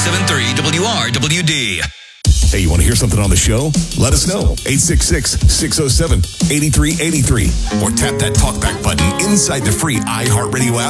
107.3 WRWD. Hey, you want to hear something on the show? Let us know. 866-607-8383. Or tap that talkback button inside the free iHeartRadio app